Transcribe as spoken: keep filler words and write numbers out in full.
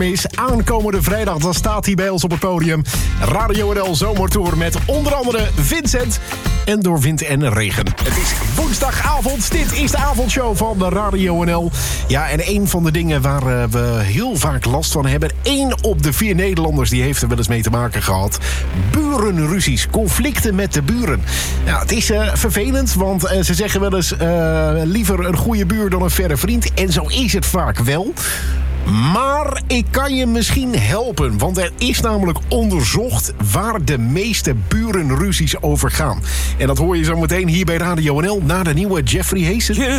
mis. Aankomende vrijdag dan staat hij bij ons op het podium. Radio N L Zomertour met onder andere Vincent. En door wind en regen. Het is woensdagavond. Dit is de avondshow van de Radio N L. Ja, en een van de dingen waar uh, we heel vaak last van hebben. één op de vier Nederlanders die heeft er wel eens mee te maken gehad. Burenruzies, conflicten met de buren. Ja, het is uh, vervelend, want uh, ze zeggen wel eens... Uh, liever een goede buur dan een verre vriend. En zo is het vaak wel. Maar ik kan je misschien helpen, want er is namelijk onderzocht waar de meeste burenruzies over gaan. En dat hoor je zo meteen hier bij Radio N L na de nieuwe Jeffrey Heesen.